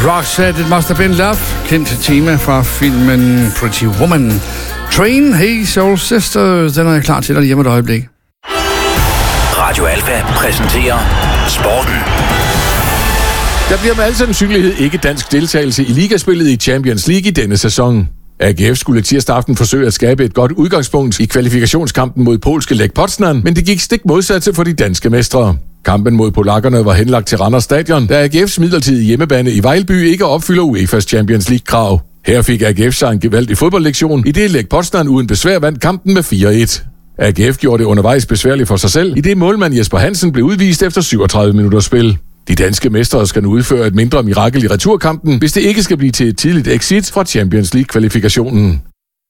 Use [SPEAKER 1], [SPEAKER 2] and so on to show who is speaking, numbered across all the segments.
[SPEAKER 1] Roxette, It Must Have Been Love, kendt tema fra filmen Pretty Woman. Train, Hey Soul Sister, den er jeg klar til dig lige om et øjeblik.
[SPEAKER 2] Radio Alfa præsenterer Sporten.
[SPEAKER 3] Der bliver med al sandsynlighed ikke dansk deltagelse i ligaspillet i Champions League i denne sæson. AGF skulle tirsdag aften forsøge at skabe et godt udgangspunkt i kvalifikationskampen mod polske Lech Poznan, men det gik stik modsat for de danske mestre. Kampen mod polakkerne var henlagt til Randers Stadion, da AGF's midlertidige hjemmebane i Vejlby ikke opfylder UEFA's Champions League-krav. Her fik AGF sig en gevaldig fodboldlektion, i det Lech Poznan uden besvær vandt kampen med 4-1. AGF gjorde det undervejs besværligt for sig selv, i det målmand Jesper Hansen blev udvist efter 37 minutters spil. De danske mestre skal nu udføre et mindre mirakel i returkampen, hvis det ikke skal blive til et tidligt exit fra Champions League-kvalifikationen.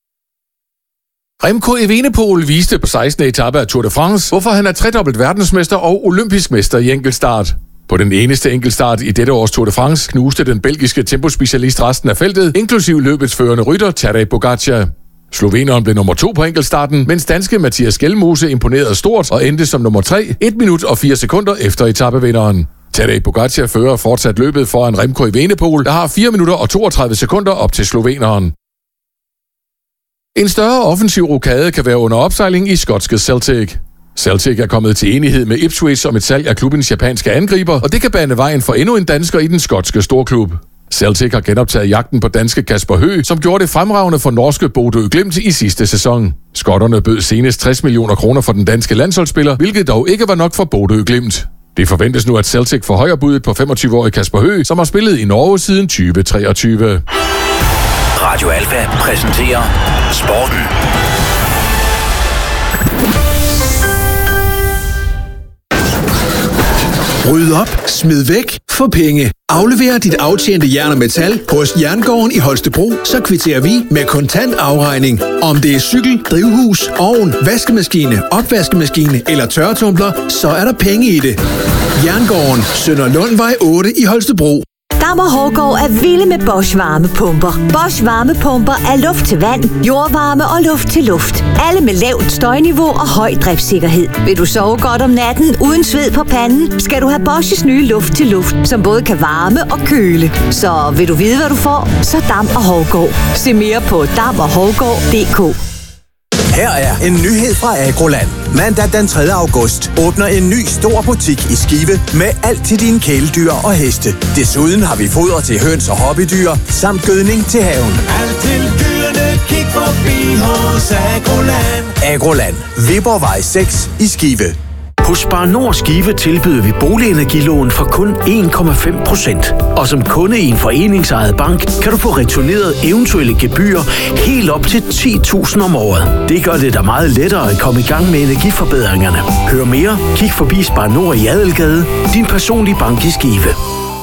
[SPEAKER 3] Remco Evenepoel viste på 16. etape af Tour de France, hvorfor han er tredobbelt verdensmester og olympisk mester i enkeltstart. På den eneste enkeltstart i dette års Tour de France knuste den belgiske tempospecialist resten af feltet, inklusiv løbets førende rytter Tadej Pogačar. Sloveneren blev nummer 2 på enkeltstarten, mens danske Mathias Gjelmose imponerede stort og endte som nummer 3, 1 minut og 4 sekunder efter etapevinderen. Tadej Pogačar fører fortsat løbet foran Remco Evenepoel, der har 4 minutter og 32 sekunder op til sloveneren. En større offensiv rokade kan være under opsejling i skotske Celtic. Celtic er kommet til enighed med Ipswich om et salg af klubbens japanske angriber, og det kan bane vejen for endnu en dansker i den skotske storklub. Celtic har genoptaget jagten på danske Kasper Høgh, som gjorde det fremragende for norske Bodø Glimt i sidste sæson. Skotterne bød senest 60 millioner kroner for den danske landsholdsspiller, hvilket dog ikke var nok for Bodø Glimt. Det forventes nu, at Celtic får højere budet på 25-årige Kasper Høgh, som har spillet i Norge siden 2023.
[SPEAKER 2] Radio Alfa præsenterer Sporten.
[SPEAKER 4] Ryd op, smid væk, få penge. Aflever dit aftjente jern og metal hos Jerngården i Holstebro, så kvitterer vi med kontant afregning. Om det er cykel, drivhus, ovn, vaskemaskine, opvaskemaskine eller tørretumbler, så er der penge i det. Jerngården, Sønder Lundvej 8 i Holstebro.
[SPEAKER 5] Dam & Hårgaard er vilde med Bosch varmepumper. Bosch varmepumper er luft til vand, jordvarme og luft til luft. Alle med lavt støjniveau og høj driftssikkerhed. Vil du sove godt om natten uden sved på panden, skal du have Bosch's nye luft til luft, som både kan varme og køle. Så vil du vide, hvad du får, så Dam & Hårgaard. Se mere på damoghaargaard.dk.
[SPEAKER 6] Her er en nyhed fra Agroland. Mandag den 3. august åbner en ny stor butik i Skive med alt til dine kæledyr og heste. Desuden har vi foder til høns og hobbydyr, samt gødning til haven.
[SPEAKER 7] Alt til dyrene, kig forbi hos Agroland.
[SPEAKER 6] Agroland, Viborgvej 6 i Skive.
[SPEAKER 8] Hos Spar Nord Skive tilbyder vi boligenergilån for kun 1,5%. Og som kunde i en foreningsejet bank, kan du få returneret eventuelle gebyrer helt op til 10.000 om året. Det gør det da meget lettere at komme i gang med energiforbedringerne. Hør mere, kig forbi Spar Nord i Adelgade, din personlige bank i Skive.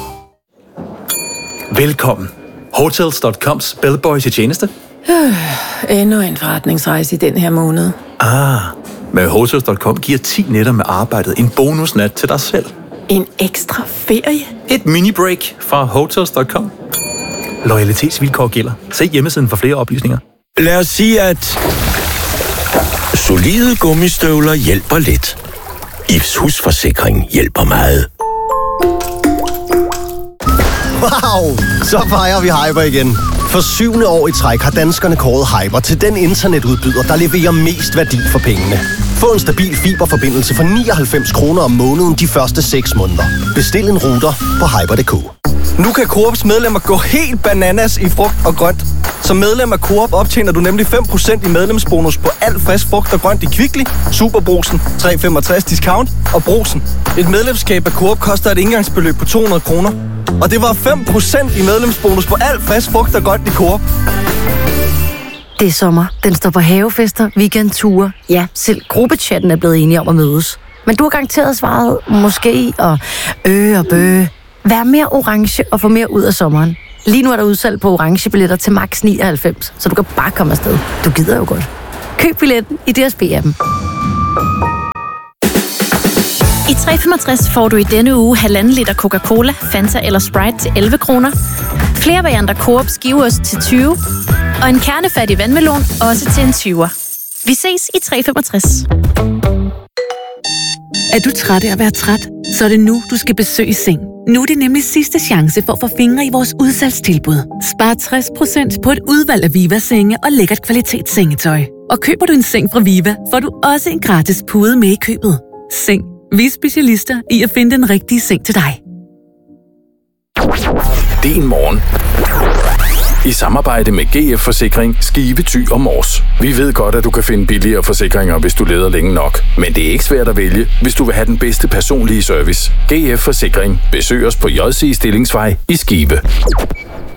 [SPEAKER 9] Velkommen. Hotels.coms bellboy til tjeneste.
[SPEAKER 10] Endnu en forretningsrejse i den her måned.
[SPEAKER 9] Med Hotels.com giver 10 nætter med arbejdet en bonusnat til dig selv.
[SPEAKER 10] En ekstra ferie?
[SPEAKER 9] Et mini-break fra Hotels.com. Loyalitetsvilkår gælder. Se hjemmesiden for flere oplysninger.
[SPEAKER 8] Lad os sige, at solide gummistøvler hjælper lidt. Ifs husforsikring hjælper meget.
[SPEAKER 11] Wow! Så fejrer vi Hyper igen. For 7. år i træk har danskerne kåret Hyper til den internetudbyder, der leverer mest værdi for pengene. Få en stabil fiberforbindelse for 99 kroner om måneden de første 6 måneder. Bestil en router på hyper.dk. Nu kan Coops medlemmer gå helt bananas i frugt og grønt. Som medlem af Coop optjener du nemlig 5% i medlemsbonus på alt frisk frugt og grønt i Kvickly, Superbrugsen, 365 discount og Brugsen. Et medlemskab af Coop koster et engangsbeløb på 200 kroner. Og det var 5% i medlemsbonus på alt frisk frugt og grønt i Coop.
[SPEAKER 12] Det er sommer. Den står på havefester, weekendture. Ja, selv gruppechatten er blevet enige om at mødes. Men du har garanteret svaret måske og og bø. Vær mere orange og få mere ud af sommeren. Lige nu er der udsalg på orange billetter til max 99, så du kan bare komme afsted. Du gider jo godt. Køb billetten i DSB-appen.
[SPEAKER 13] I 365 får du i denne uge 1,5 liter Coca-Cola, Fanta eller Sprite til 11 kroner. Flere varianter Coop skiveost til 20. Og en kernefattig vandmelon også til en 20'er. Vi ses i 365.
[SPEAKER 14] Er du træt af at være træt? Så er det nu, du skal besøge Seng. Nu er det nemlig sidste chance for at få fingre i vores udsalgstilbud. Spar 60% på et udvalg af Viva-senge og lækkert kvalitetssengetøj. Og køber du en seng fra Viva, får du også en gratis pude med i købet. Seng. Vi er specialister i at finde den rigtige seng til dig.
[SPEAKER 15] Din morgen. I samarbejde med GF Forsikring, Skive, Thy og Mors. Vi ved godt, at du kan finde billigere forsikringer, hvis du leder længe nok. Men det er ikke svært at vælge, hvis du vil have den bedste personlige service. GF Forsikring. Besøg os på JC Stillingsvej i Skive.